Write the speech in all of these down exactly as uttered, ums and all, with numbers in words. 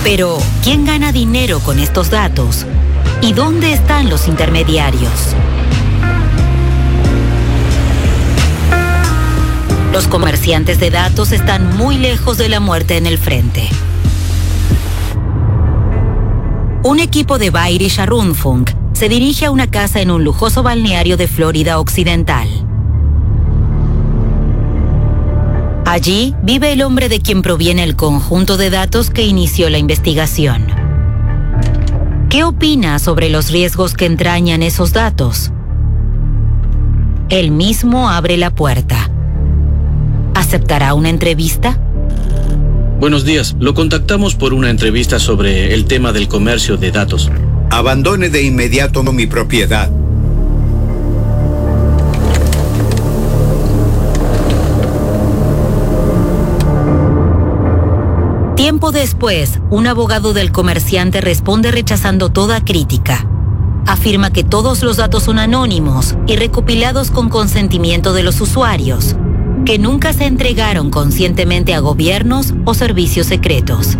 Pero, ¿quién gana dinero con estos datos? ¿Y dónde están los intermediarios? Los comerciantes de datos están muy lejos de la muerte en el frente. Un equipo de Bayerischer Rundfunk se dirige a una casa en un lujoso balneario de Florida Occidental. Allí vive el hombre de quien proviene el conjunto de datos que inició la investigación. ¿Qué opina sobre los riesgos que entrañan esos datos? Él mismo abre la puerta. ¿Aceptará una entrevista? Buenos días. Lo contactamos por una entrevista sobre el tema del comercio de datos. Abandone de inmediato mi propiedad. Tiempo después, un abogado del comerciante responde rechazando toda crítica. Afirma que todos los datos son anónimos y recopilados con consentimiento de los usuarios, que nunca se entregaron conscientemente a gobiernos o servicios secretos.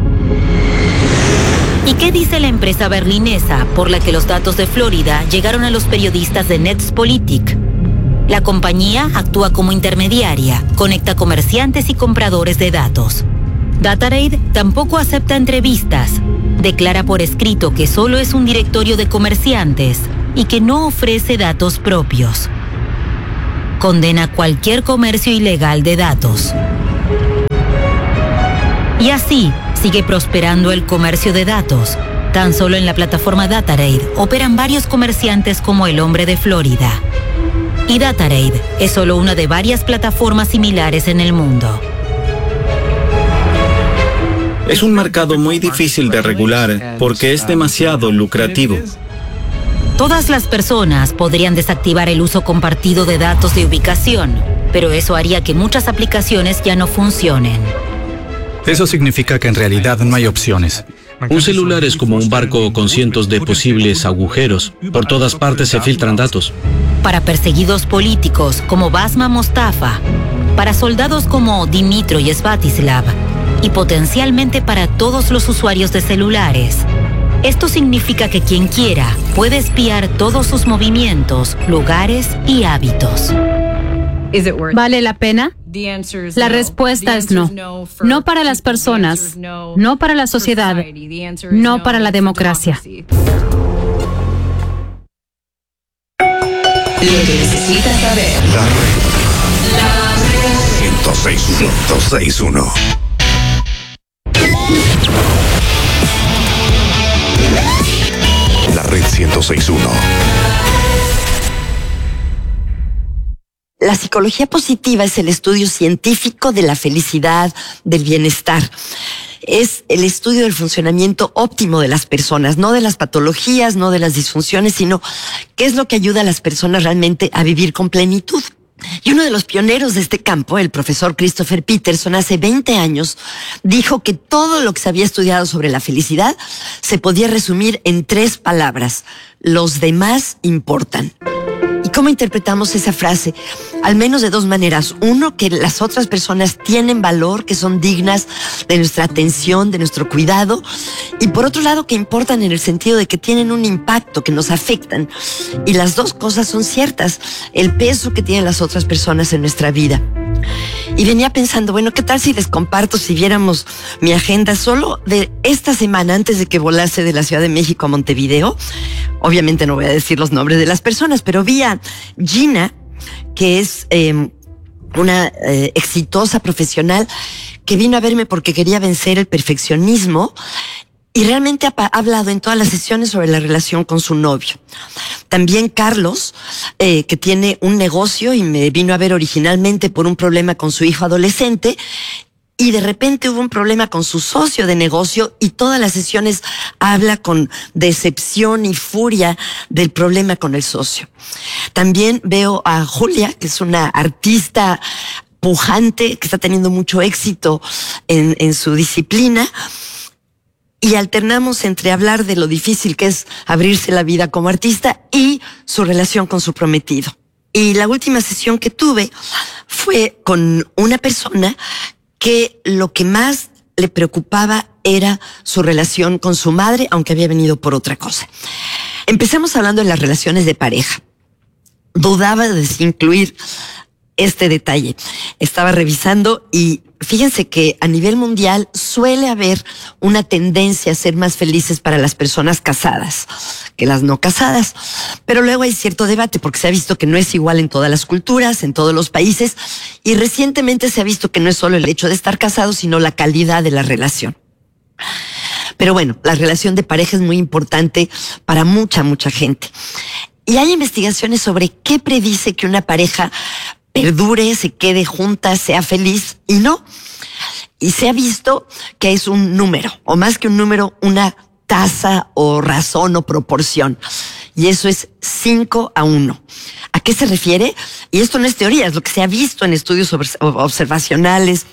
¿Y qué dice la empresa berlinesa por la que los datos de Florida llegaron a los periodistas de Netzpolitik? La compañía actúa como intermediaria, conecta comerciantes y compradores de datos. Dataraid tampoco acepta entrevistas. Declara por escrito que solo es un directorio de comerciantes y que no ofrece datos propios. Condena cualquier comercio ilegal de datos. Y así sigue prosperando el comercio de datos. Tan solo en la plataforma Dataraid operan varios comerciantes como el hombre de Florida. Y Dataraid es solo una de varias plataformas similares en el mundo. Es un mercado muy difícil de regular porque es demasiado lucrativo. Todas las personas podrían desactivar el uso compartido de datos de ubicación, pero eso haría que muchas aplicaciones ya no funcionen. Eso significa que en realidad no hay opciones. Un celular es como un barco con cientos de posibles agujeros. Por todas partes se filtran datos. Para perseguidos políticos como Basma Mostafa, para soldados como Dimitro y Svatislav, y potencialmente para todos los usuarios de celulares. Esto significa que quien quiera puede espiar todos sus movimientos, lugares y hábitos. ¿Vale la pena? La respuesta es no. No para las personas, no para la sociedad, no para la democracia. Lo que necesitas saber. La red. La red. ciento seis punto uno. La red ciento seis punto uno. La psicología positiva es el estudio científico de la felicidad, del bienestar. Es el estudio del funcionamiento óptimo de las personas, no de las patologías, no de las disfunciones, sino qué es lo que ayuda a las personas realmente a vivir con plenitud. Y uno de los pioneros de este campo, el profesor Christopher Peterson, hace veinte años, dijo que todo lo que se había estudiado sobre la felicidad se podía resumir en tres palabras: los demás importan. ¿Y cómo interpretamos esa frase? Al menos de dos maneras. Uno, que las otras personas tienen valor, que son dignas de nuestra atención, de nuestro cuidado. Y por otro lado, que importan en el sentido de que tienen un impacto, que nos afectan. Y las dos cosas son ciertas. El peso que tienen las otras personas en nuestra vida. Y venía pensando, bueno, ¿qué tal si les comparto, si viéramos mi agenda solo de esta semana antes de que volase de la Ciudad de México a Montevideo? Obviamente no voy a decir los nombres de las personas, pero vi a Gina, que es eh, una eh, exitosa profesional que vino a verme porque quería vencer el perfeccionismo y realmente ha, ha hablado en todas las sesiones sobre la relación con su novio. También Carlos, eh, que tiene un negocio y me vino a ver originalmente por un problema con su hijo adolescente. Y de repente hubo un problema con su socio de negocio y todas las sesiones habla con decepción y furia del problema con el socio. También veo a Julia, que es una artista pujante, que está teniendo mucho éxito en, en su disciplina. Y alternamos entre hablar de lo difícil que es abrirse la vida como artista y su relación con su prometido. Y la última sesión que tuve fue con una persona que lo que más le preocupaba era su relación con su madre, aunque había venido por otra cosa. Empezamos hablando de las relaciones de pareja. Dudaba de incluir este detalle. Estaba revisando y fíjense que a nivel mundial suele haber una tendencia a ser más felices para las personas casadas que las no casadas. Pero luego hay cierto debate porque se ha visto que no es igual en todas las culturas, en todos los países, y recientemente se ha visto que no es solo el hecho de estar casados, sino la calidad de la relación. Pero bueno, la relación de pareja es muy importante para mucha, mucha gente. Y hay investigaciones sobre qué predice que una pareja perdure, se quede junta, sea feliz, y no. Y se ha visto que es un número, o más que un número, una tasa o razón o proporción. Y eso es cinco a uno. ¿A qué se refiere? Y esto no es teoría, es lo que se ha visto en estudios observacionales,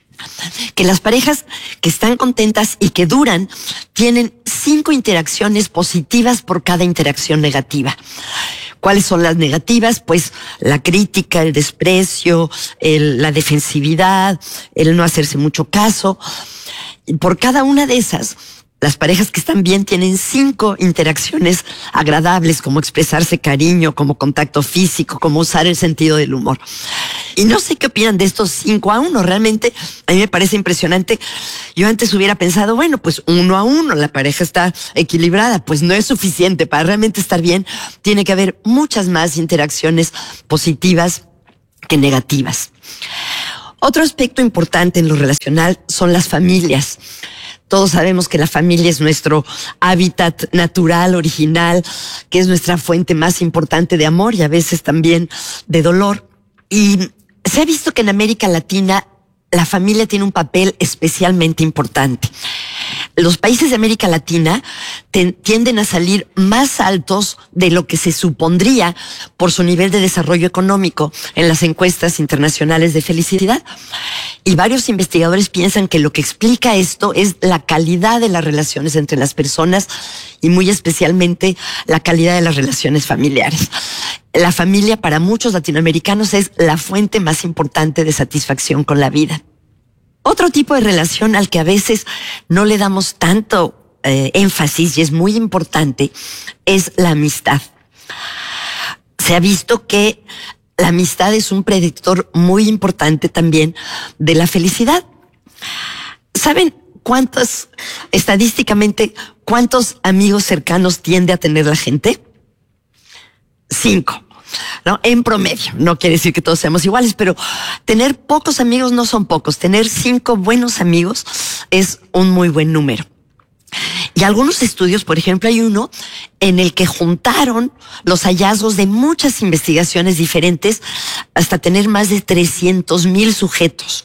que las parejas que están contentas y que duran tienen cinco interacciones positivas por cada interacción negativa. ¿Cuáles son las negativas? Pues la crítica, el desprecio, el, la defensividad, el no hacerse mucho caso. Y por cada una de esas, las parejas que están bien tienen cinco interacciones agradables, como expresarse cariño, como contacto físico, como usar el sentido del humor. Y no sé qué opinan de estos cinco a uno. Realmente a mí me parece impresionante. Yo antes hubiera pensado, bueno, pues uno a uno, la pareja está equilibrada. Pues no es suficiente. Para realmente estar bien, tiene que haber muchas más interacciones positivas que negativas. Otro aspecto importante en lo relacional son las familias. Todos sabemos que la familia es nuestro hábitat natural, original, que es nuestra fuente más importante de amor y a veces también de dolor. Y se ha visto que en América Latina la familia tiene un papel especialmente importante. Los países de América Latina ten, tienden a salir más altos de lo que se supondría por su nivel de desarrollo económico en las encuestas internacionales de felicidad. Y varios investigadores piensan que lo que explica esto es la calidad de las relaciones entre las personas y muy especialmente la calidad de las relaciones familiares. La familia para muchos latinoamericanos es la fuente más importante de satisfacción con la vida. Otro tipo de relación al que a veces no le damos tanto eh, énfasis y es muy importante es la amistad. Se ha visto que la amistad es un predictor muy importante también de la felicidad. ¿Saben cuántos, estadísticamente, cuántos amigos cercanos tiende a tener la gente? Cinco. ¿No? En promedio. No quiere decir que todos seamos iguales, pero tener pocos amigos no son pocos. Tener cinco buenos amigos es un muy buen número. Y algunos estudios, por ejemplo, hay uno en el que juntaron los hallazgos de muchas investigaciones diferentes hasta tener más de trescientos mil sujetos.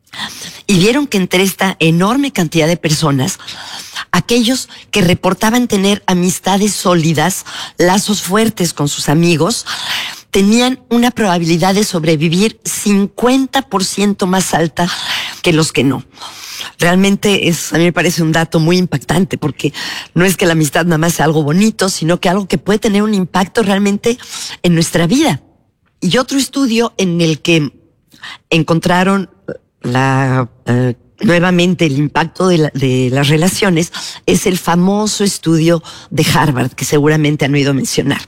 Y vieron que entre esta enorme cantidad de personas, aquellos que reportaban tener amistades sólidas, lazos fuertes con sus amigos, tenían una probabilidad de sobrevivir cincuenta por ciento más alta que los que no. Realmente es, a mí me parece un dato muy impactante porque no es que la amistad nada más sea algo bonito, sino que algo que puede tener un impacto realmente en nuestra vida. Y otro estudio en el que encontraron la... Uh, nuevamente el impacto de, la, de las relaciones es el famoso estudio de Harvard, que seguramente han oído mencionar.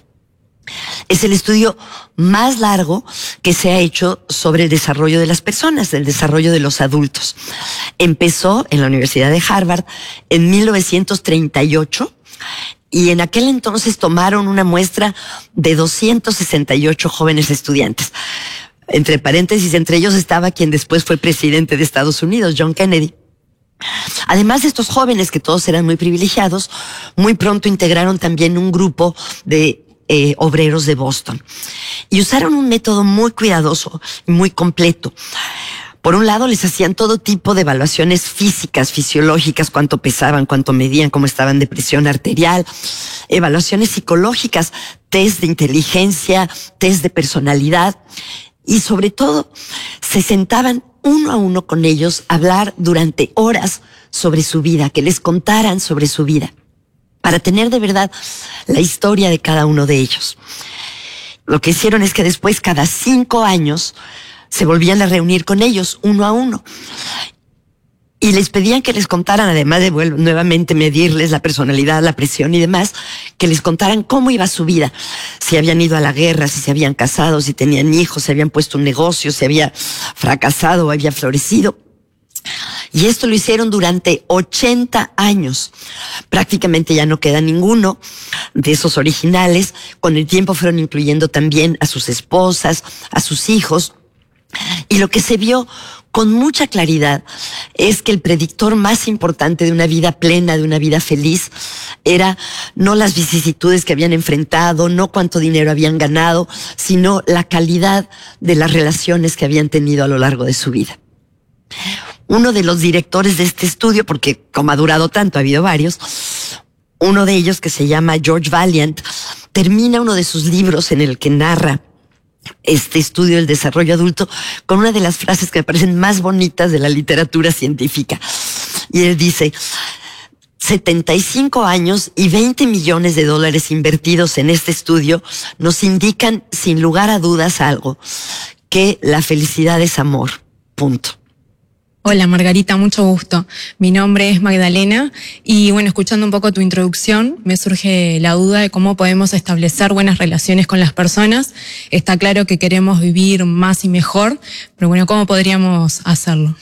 Es el estudio más largo que se ha hecho sobre el desarrollo de las personas, el desarrollo de los adultos. Empezó en la Universidad de Harvard en mil novecientos treinta y ocho y en aquel entonces tomaron una muestra de doscientos sesenta y ocho jóvenes estudiantes. Entre paréntesis, entre ellos estaba quien después fue presidente de Estados Unidos, John Kennedy. Además de estos jóvenes, que todos eran muy privilegiados, muy pronto integraron también un grupo de eh, obreros de Boston. Y usaron un método muy cuidadoso y muy completo. Por un lado, les hacían todo tipo de evaluaciones físicas, fisiológicas, cuánto pesaban, cuánto medían, cómo estaban de presión arterial, evaluaciones psicológicas, test de inteligencia, test de personalidad. Y sobre todo, se sentaban uno a uno con ellos a hablar durante horas sobre su vida, que les contaran sobre su vida, para tener de verdad la historia de cada uno de ellos. Lo que hicieron es que después, cada cinco años, se volvían a reunir con ellos uno a uno. Y les pedían que les contaran, además de bueno, nuevamente medirles la personalidad, la presión y demás, que les contaran cómo iba su vida. Si habían ido a la guerra, si se habían casado, si tenían hijos, si habían puesto un negocio, si había fracasado o había florecido. Y esto lo hicieron durante ochenta años. Prácticamente ya no queda ninguno de esos originales. Con el tiempo fueron incluyendo también a sus esposas, a sus hijos. Y lo que se vio con mucha claridad es que el predictor más importante de una vida plena, de una vida feliz, era no las vicisitudes que habían enfrentado, no cuánto dinero habían ganado, sino la calidad de las relaciones que habían tenido a lo largo de su vida. Uno de los directores de este estudio, porque como ha durado tanto, ha habido varios, uno de ellos, que se llama George Valiant, termina uno de sus libros en el que narra este estudio del desarrollo adulto con una de las frases que me parecen más bonitas de la literatura científica. Y él dice: setenta y cinco años y veinte millones de dólares invertidos en este estudio nos indican sin lugar a dudas algo, que la felicidad es amor. Punto. Hola Margarita, mucho gusto. Mi nombre es Magdalena y bueno, escuchando un poco tu introducción, me surge la duda de cómo podemos establecer buenas relaciones con las personas. Está claro que queremos vivir más y mejor, pero bueno, ¿cómo podríamos hacerlo?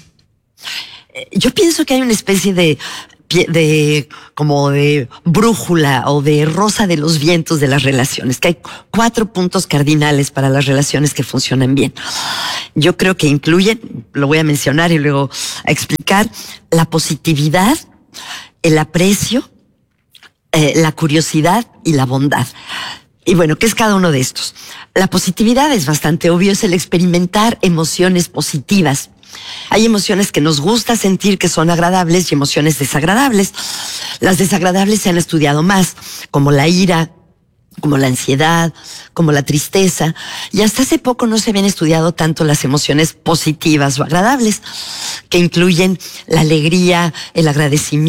Yo pienso que hay una especie de de como de brújula o de rosa de los vientos de las relaciones, que hay cuatro puntos cardinales para las relaciones que funcionan bien. Yo creo que incluyen, lo voy a mencionar y luego a explicar, la positividad, el aprecio, eh, la curiosidad y la bondad. Y bueno, ¿qué es cada uno de estos? La positividad es bastante obvio, es el experimentar emociones positivas. Hay emociones que nos gusta sentir que son agradables y emociones desagradables. Las desagradables se han estudiado más, como la ira, como la ansiedad, como la tristeza. Y hasta hace poco no se habían estudiado tanto las emociones positivas o agradables, que incluyen la alegría, el agradecimiento,